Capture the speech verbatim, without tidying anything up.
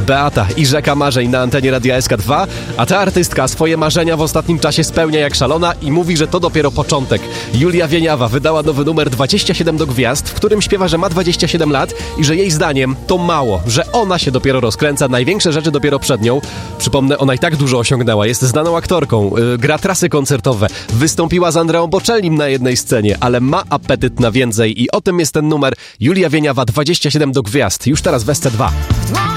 Beata i Rzeka Marzeń na antenie Radia S K dwa, a ta artystka swoje marzenia w ostatnim czasie spełnia jak szalona i mówi, że to dopiero początek. Julia Wieniawa wydała nowy numer dwadzieścia siedem do gwiazd, w którym śpiewa, że ma dwadzieścia siedem lat i że jej zdaniem to mało, że ona się dopiero rozkręca, największe rzeczy dopiero przed nią. Przypomnę, ona i tak dużo osiągnęła, jest znaną aktorką, yy, gra trasy koncertowe, wystąpiła z Andreą Bocellim na jednej scenie, ale ma apetyt na więcej i o tym jest ten numer. Julia Wieniawa, dwadzieścia siedem do gwiazd, już teraz w S C dwa.